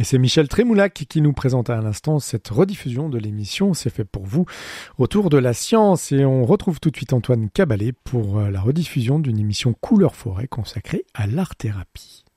Et c'est Michel Trémoulac qui nous présente à l'instant cette rediffusion de l'émission C'est fait pour vous autour de la science. Et on retrouve tout de suite Antoine Caballet pour la rediffusion d'une émission Couleur Forêt consacrée à l'art-thérapie.